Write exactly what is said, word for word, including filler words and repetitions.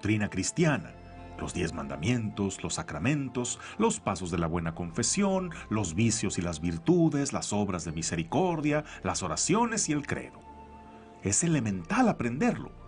doctrina cristiana, los diez mandamientos, los sacramentos, los pasos de la buena confesión, los vicios y las virtudes, las obras de misericordia, las oraciones y el credo. Es elemental aprenderlo,